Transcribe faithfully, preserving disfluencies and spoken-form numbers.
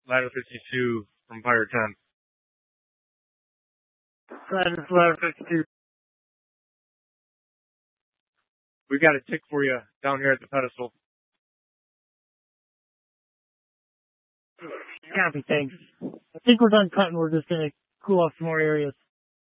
Ladder fifty-two from Fire ten. Ladder, ladder fifty-two. We've got a tick for you down here at the pedestal. Copy, thanks. I think we're done cutting. We're just going to cool off some more areas.